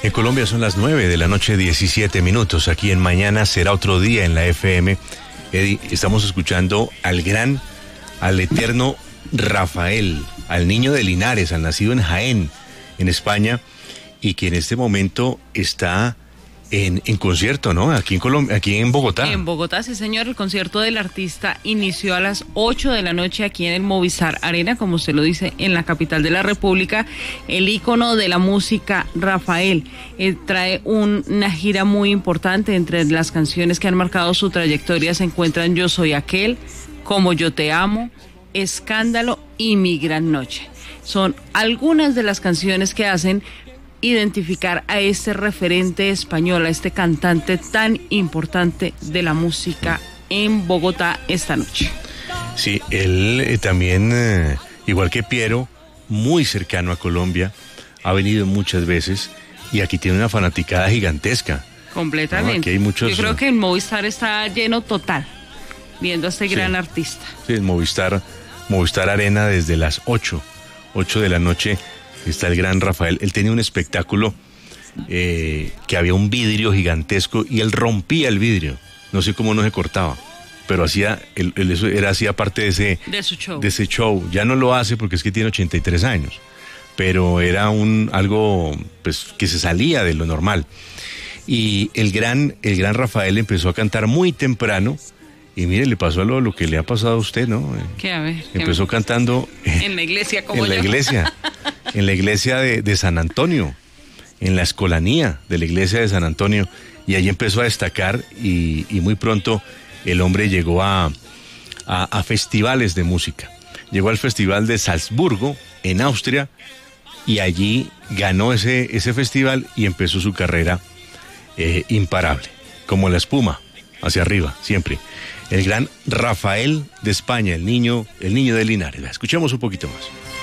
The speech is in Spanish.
En Colombia son las 9 de la noche, 17 minutos. Aquí en Mañana Será Otro Día en la FM. Eddie, estamos escuchando al eterno Rafael, al niño de Linares, al nacido en Jaén, en España, y que en este momento está en concierto, ¿no? Aquí en Colombia, aquí en Bogotá. En Bogotá, sí señor, el concierto del artista inició a las 8 de la noche aquí en el Movistar Arena, como usted lo dice, en la capital de la República. El ícono de la música, Rafael, trae una gira muy importante. Entre las canciones que han marcado su trayectoria se encuentran Yo Soy Aquel, Como Yo Te Amo, Escándalo y Mi Gran Noche. Son algunas de las canciones que hacen identificar a este referente español, a este cantante tan importante de la música en Bogotá esta noche. Sí, él también, igual que Piero, muy cercano a Colombia, ha venido muchas veces y aquí tiene una fanaticada gigantesca. Completamente. ¿No? Aquí hay muchos... Yo creo que el Movistar está lleno total, viendo a este gran artista. Sí, el Movistar Arena desde las 8 de la noche. Está el gran Rafael. Él tenía un espectáculo que había un vidrio gigantesco y él rompía el vidrio. No sé cómo no se cortaba, pero hacía parte de ese show. Ya no lo hace porque es que tiene 83 años, pero era algo pues que se salía de lo normal. Y el gran Rafael empezó a cantar muy temprano. Y mire, le pasó lo que le ha pasado a usted, ¿no? ¿Qué? A ver. Empezó cantando... En la iglesia, como en la iglesia. En la iglesia de San Antonio. En la escolanía de la iglesia de San Antonio. Y allí empezó a destacar y muy pronto el hombre llegó a festivales de música. Llegó al Festival de Salzburgo, en Austria, y allí ganó ese festival y empezó su carrera imparable. Como la espuma, hacia arriba, siempre. El gran Rafael de España, el niño de Linares. Escuchemos un poquito más.